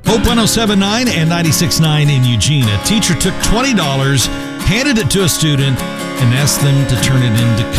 Hope 107.9 and 96.9 in Eugene. A teacher took $20, handed it to a student, and asked them to turn it into